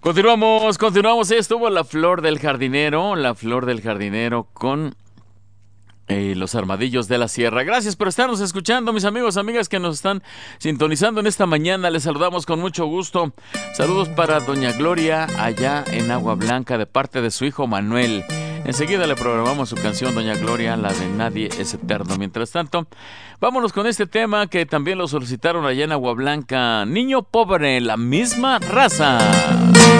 Continuamos. Estuvo la flor del jardinero con los Armadillos de la Sierra. Gracias por estarnos escuchando, mis amigos, amigas que nos están sintonizando en esta mañana. Les saludamos con mucho gusto. Saludos para doña Gloria allá en Agua Blanca de parte de su hijo Manuel. Enseguida le programamos su canción, doña Gloria, la de Nadie es Eterno. Mientras tanto, vámonos con este tema que también lo solicitaron allá en Agua Blanca. Niño pobre, la misma raza.